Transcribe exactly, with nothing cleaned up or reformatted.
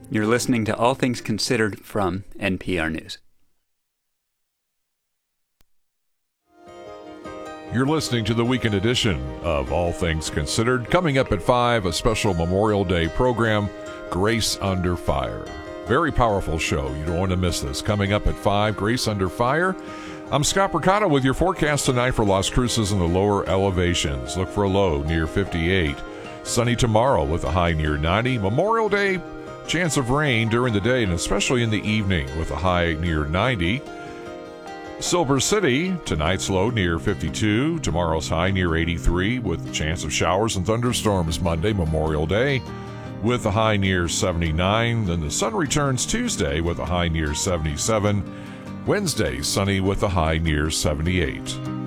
You're listening to All Things Considered from N P R News. You're listening to the weekend edition of All Things Considered. Coming up at five, a special Memorial Day program, Grace Under Fire. Very powerful show. You don't want to miss this. Coming up at five, Grace Under Fire. I'm Scott Percotta with your forecast tonight for Las Cruces and the lower elevations. Look for a low near fifty-eight. Sunny tomorrow with a high near ninety. Memorial Day, chance of rain during the day and especially in the evening with a high near ninety. Silver City, tonight's low near fifty-two, tomorrow's high near eighty-three with a chance of showers and thunderstorms Monday, Memorial Day, with a high near seventy-nine. Then the sun returns Tuesday with a high near seventy-seven. Wednesday, sunny with a high near seventy-eight.